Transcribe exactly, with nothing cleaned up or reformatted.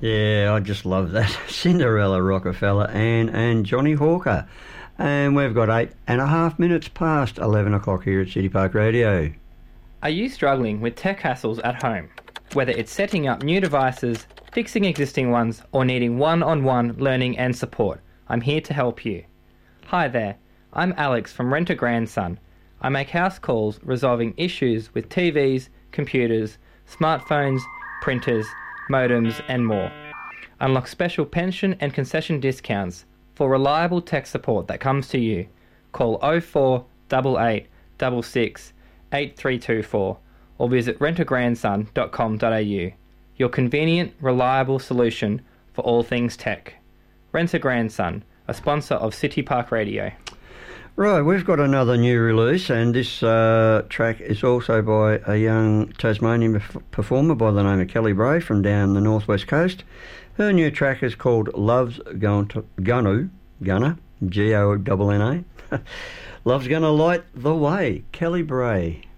Yeah, I just love that. Cinderella, Rockefeller, Anne and Johnny Hawker. And we've got eight and a half minutes past eleven o'clock here at City Park Radio. Are you struggling with tech hassles at home? Whether it's setting up new devices, fixing existing ones, or needing one-on-one learning and support, I'm here to help you. Hi there, I'm Alex from Rent a Grandson. I make house calls resolving issues with T Vs, computers, smartphones, printers, modems and more. Unlock special pension and concession discounts for reliable tech support that comes to you. Call oh four eight eight six six eight three two four or visit rent a grandson dot com dot a u. Your convenient, reliable solution for all things tech. Rent a Grandson, a sponsor of City Park Radio. Right, we've got another new release, and this uh, track is also by a young Tasmanian perf- performer by the name of Kelly Bray from down the northwest coast. Her new track is called Love's Gon- Gonna, Gunna, G O N N A. Love's Gonna Light the Way, Kelly Bray.